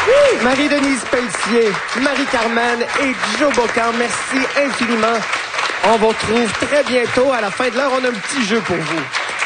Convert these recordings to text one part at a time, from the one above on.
Marie-Denise Pelletier, Marie-Carmen et Joe Bocan, merci infiniment. On vous retrouve très bientôt. À la fin de l'heure, on a un petit jeu pour vous.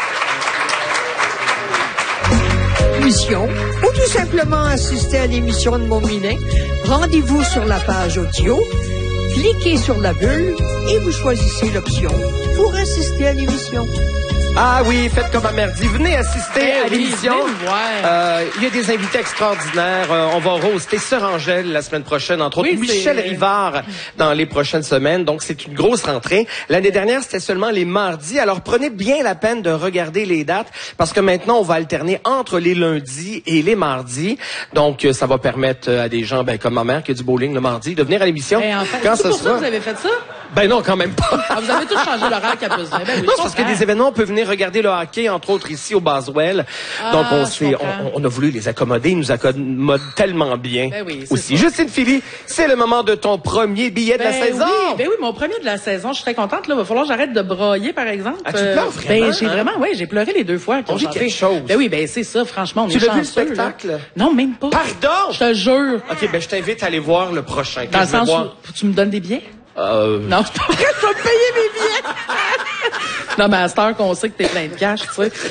Émission, ou tout simplement assister à l'émission de Montmirail, rendez-vous sur la page audio, cliquez sur la bulle et vous choisissez l'option pour assister à l'émission. Ah oui, faites comme ma mère dit. Venez assister à l'émission. Il y a des invités extraordinaires. On va roaster Sœur Angèle la semaine prochaine, entre autres Michel Rivard dans les prochaines semaines. Donc, c'est une grosse rentrée. L'année dernière, c'était seulement les mardis. Alors, prenez bien la peine de regarder les dates parce que maintenant, on va alterner entre les lundis et les mardis. Donc, ça va permettre à des gens, comme ma mère qui a du bowling le mardi, de venir à l'émission. En fait, quand c'est pour ça que vous avez fait ça? Ben non, quand même pas. Ah, vous avez tous changé l'horaire qu'à plus. Ben oui, non, parce que des événements, on peut venir regarder le hockey, entre autres ici au Boswell. Donc, on a voulu les accommoder. Ils nous accommodent tellement bien aussi. Justine Philly, c'est le moment de ton premier billet de la saison. Oui, mon premier de la saison. Je suis très contente. Là, va falloir que j'arrête de brailler, par exemple. Ah, tu pleures vraiment? J'ai pleuré les deux fois. On vit quelque chose. C'est ça, franchement, on est chanceux. Tu l'as vu le spectacle? Là. Non, même pas. Pardon? Je te jure. OK, je t'invite à aller voir le prochain. Dans le sens où tu me donnes des billets? Non, c'est pas vrai, je vais payer mes billets. Non, mais à cette heure qu'on sait que t'es plein de cash, tu sais.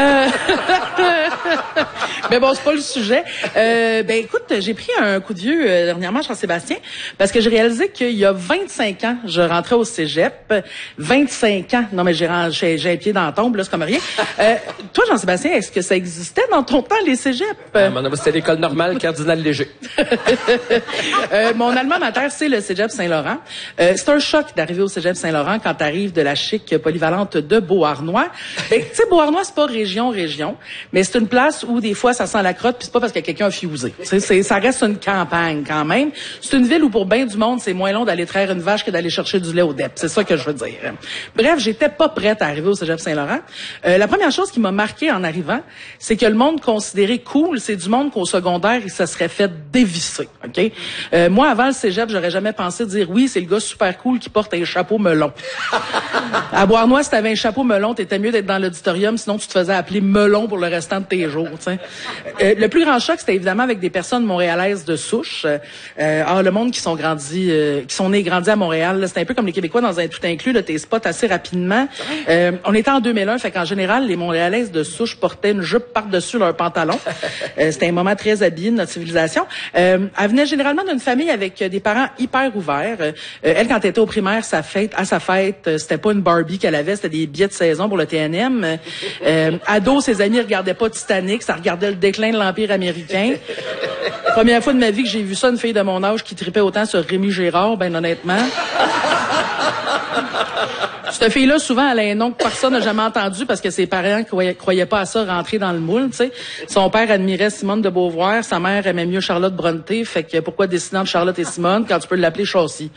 Mais bon, c'est pas le sujet. Écoute, j'ai pris un coup de vieux dernièrement, Jean-Sébastien, parce que j'ai réalisé qu'il y a 25 ans, je rentrais au cégep. 25 ans. Non, mais j'ai un pied dans la tombe, là, c'est comme rien. Toi, Jean-Sébastien, est-ce que ça existait dans ton temps, les cégeps? C'était l'école normale Cardinal Léger. Mon alma mater, c'est le cégep Saint-Laurent. C'est un choc d'arriver au cégep Saint-Laurent quand t'arrives de la chic polyvalente de Beauharnois. Tu sais, Beauharnois, c'est pas région, mais c'est une place où des fois ça sent la crotte, puis c'est pas parce que quelqu'un a fusé. Ça reste une campagne quand même. C'est une ville où pour bien du monde, c'est moins long d'aller traire une vache que d'aller chercher du lait au DEP. C'est ça que je veux dire. Bref, j'étais pas prête à arriver au cégep Saint-Laurent. La première chose qui m'a marquée en arrivant, c'est que le monde considéré cool, c'est du monde qu'au secondaire, il se serait fait dévisser. OK? Moi, avant le cégep, j'aurais jamais pensé dire oui, c'est le gars super cool qui porte un chapeau melon. À Beauharnois, si t'avais un chapeau melon, t'étais mieux d'être dans l'auditorium, sinon tu te faisais appeler melon pour le restant de tes jours. Le plus grand choc, c'était évidemment avec des personnes montréalaises de souche. Le monde qui sont nés et grandis à Montréal, c'était un peu comme les Québécois dans un tout inclus, là, t'es spots assez rapidement. On était en 2001, fait qu'en général, les Montréalaises de souche portaient une jupe par-dessus leur pantalon. C'était un moment très habillé de notre civilisation. Elle venait généralement d'une famille avec des parents hyper ouverts. Elle, quand elle était au primaire, à sa fête, c'était pas une Barbie qu'elle avait, c'était des billets de saison pour le TNM. Ado, ses amis regardaient pas Titanic, ça regardait le déclin de l'Empire américain. Première fois de ma vie que j'ai vu ça, une fille de mon âge qui tripait autant sur Rémi Gérard, ben honnêtement. Cette fille-là, souvent, elle a un nom que personne n'a jamais entendu parce que ses parents croyaient pas à ça, rentrer dans le moule, tu sais. Son père admirait Simone de Beauvoir, sa mère aimait mieux Charlotte Brontë, fait que pourquoi décider entre Charlotte et Simone quand tu peux l'appeler Châssis?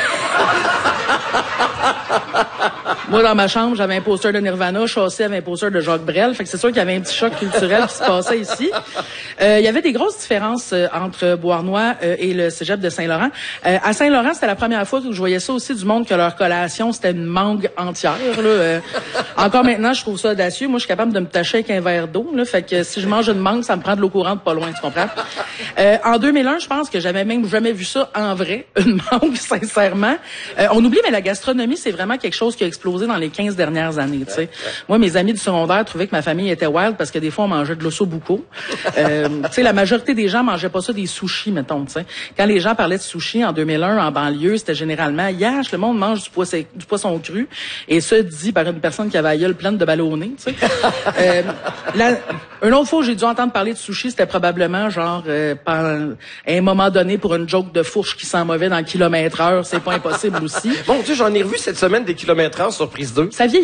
Moi, dans ma chambre, j'avais un poster de Nirvana, Châssis avait un poster de Jacques Brel, fait que c'est sûr qu'il y avait un petit choc culturel qui se passait ici. Il y avait des grosses différences entre Beauharnois et le cégep de Saint-Laurent. À Saint-Laurent, c'était la première fois que je voyais ça aussi du monde que leur collation, c'était une mangue entière. Là. Encore maintenant, je trouve ça audacieux. Moi, je suis capable de me tacher avec un verre d'eau. Là, fait que si je mange une mangue, ça me prend de l'eau courante pas loin, tu comprends? En 2001, je pense que j'avais même jamais vu ça en vrai, une mangue, sincèrement. On oublie, mais la gastronomie, c'est vraiment quelque chose qui a explosé dans les 15 dernières années. Tu sais. Moi, mes amis du secondaire trouvaient que ma famille était wild parce que des fois, on mangeait de l'ossobuco. Tu sais, la majorité des gens mangeaient pas ça des sushis, mettons. Tu sais. Quand les gens parlaient de sushis en 2001, en banlieue, c'était généralement « Yash, le monde mange du poisson cru. » Et ça dit par une personne qui avait la gueule pleine de ballonnés. Tu sais. Une autre fois où j'ai dû entendre parler de sushis, c'était probablement genre à un moment donné pour une joke de fourche qui sent mauvais dans le kilomètre-heure. C'est pas impossible aussi. Bon Dieu, j'en ai revu cette semaine des kilomètres-heure sur Prise 2. Ça vieillit.